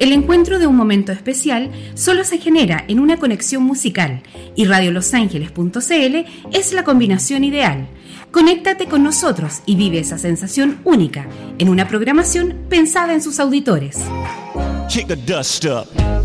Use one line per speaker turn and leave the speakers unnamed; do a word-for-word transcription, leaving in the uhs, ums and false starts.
El encuentro de un momento especial solo se genera en una conexión musical y radio los ángeles punto c l es la combinación ideal. Conéctate con nosotros y vive esa sensación única en una programación pensada en sus auditores.
Kick the dust up.